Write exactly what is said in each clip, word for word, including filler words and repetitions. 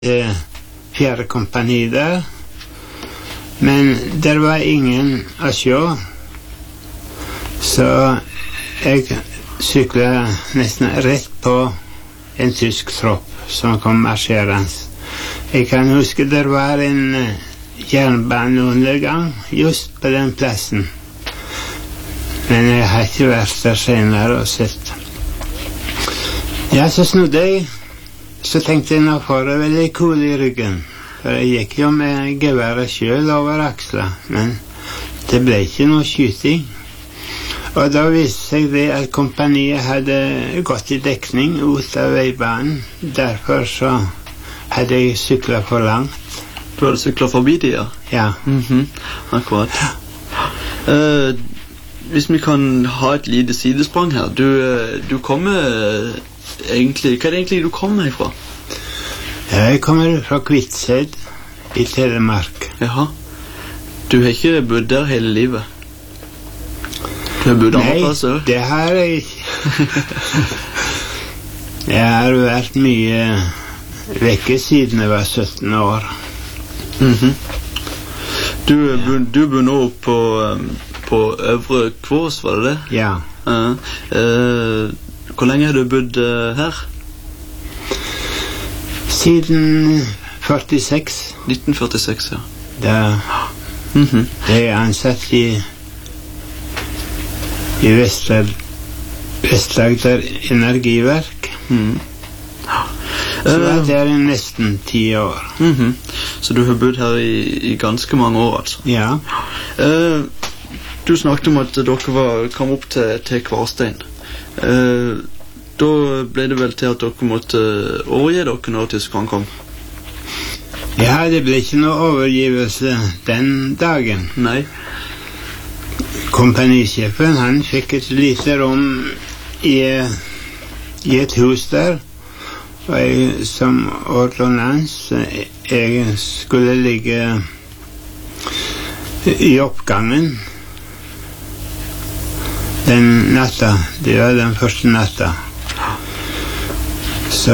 eh, fjerde kompani der, men der var ingen å se, så jeg syklet nesten rett på en tysk tropp som kom marsjerende. Jeg kan huske der var en eh, jernbaneundergang just på den plassen, men jeg har ikke vært der senere og sett. Ja, så snudde jeg, så tenkte jeg nå får det veldig cool i ryggen, for jeg gikk jo med geværet selv over aksla, men det ble ikke noe skyting. Og da viste seg det at kompaniet hadde gått i dekning ut av veibanen, derfor så hadde jeg syklet for langt. Du hadde syklet forbi de, ja? Ja. Mhm, akkurat. Uh, hvis vi kan ha et lite sidesprang her, du, du kommer egentlig, hva er det egentlig du kommer ifra? Jeg kommer fra Kvitsøy i Telemark. Jaha. Du har ikke bodd der hele livet? Du har bodd andre plasser? Nei, det har jeg ikke. Jeg har vært mye vekke siden jeg var sytten år. Mhm. Du, du bor nå på, på Øvre Kvås, var det det? Ja. Uh, uh, hvor lenge har du bodd uh, her? Siden førtiseks. nitten førtiseks, ja. Da Mhm. jeg er ansatt i i Vestlag, Vestlager Energiverk. Mhm. Så var jeg der i nesten ti år. Mhm. Så du har bodd her i, i ganske mange år, altså? Ja. Uh, du snakket om at dere var, kom opp til, til Kvarstein. Uh, da ble det vel til at dere måtte overgi dere når tyskerne kom? Ja, det ble ikke noe overgivelse den dagen. Nei. Kompanisjefen, han fikk et lite rom i, i et hus der, og jeg som ordonnans, jeg skulle ligge i oppgangen den natta. Det var den første natta. Så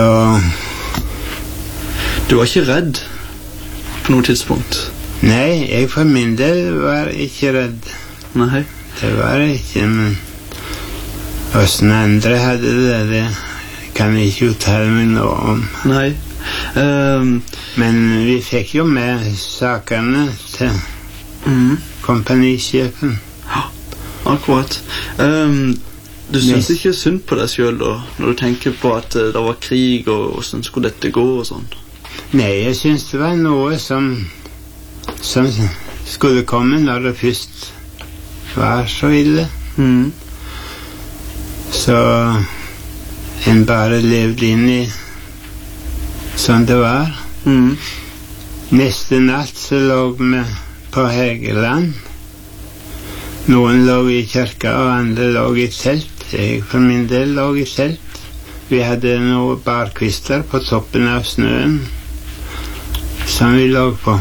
du var ikke redd på noe tidspunkt? Nei, jeg for min del var ikke redd. Nei. Det var ikke, men hvordan andre hadde det, det kan jeg ikke uttale meg noe om. Nei. Um, men vi fikk jo med sakene til mm. kompanisjefen. Ja, akkurat. Um, du synes ikke synd på deg selv da, når du tenker på at uh, det var krig, og hvordan skulle dette gå og sånn? Nei, jeg synes det var noe som, som skulle komme når det først var så ille. Mm. Så en bare levde inn i sånn det var. Mm. Neste natt så lå vi på Hegeland. Noen lå i kirka, og andre lå i telt. Jeg for min del lå i telt. Vi hadde noen barkvister på toppen av snøen som vi lå på.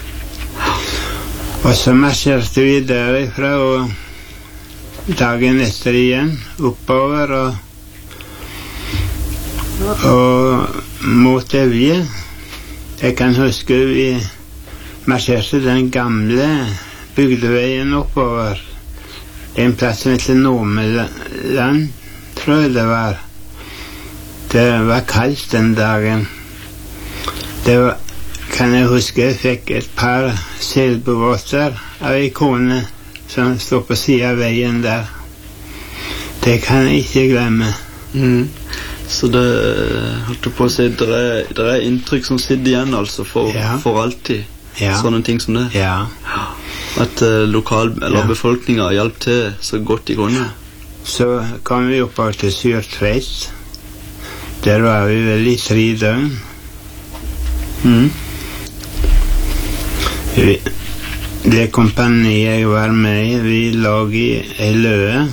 Og så marsjerte vi derifra, og dagen etter igjen oppover og, og mot Evje. Jeg kan huske vi marsjerte den gamle bygdeveien oppover. En plass som heter Nomeland, tror jeg det var. Det var kaldt den dagen. Det var, kan jeg huske, jeg fikk et par selbåter av en kone som stod på siden av veien der. Det kan jeg ikke glemme. Mm. Så det, holdt du på å si, det er, det er inntrykk som sitter igjen altså for, ja. for alltid. Ja. Sånne ting som det. Ja. At uh, lokal, eller ja. befolkningen hjalp til så godt i grunnen. Så kom vi oppover til Sørtveit. Der var vi vel i tre døgn. Mm. Vi, det kompaniet jeg var med i, vi lå i en løe.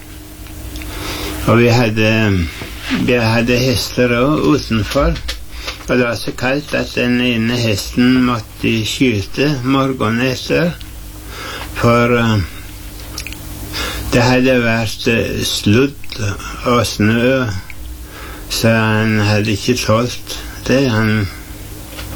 Og vi hadde, vi hadde hester også utenfor. Og det var så kaldt at den ene hesten måtte skyte morgenen etter. For uh, det hadde vært uh, sludd og snø, så han hadde ikke tålt det. Han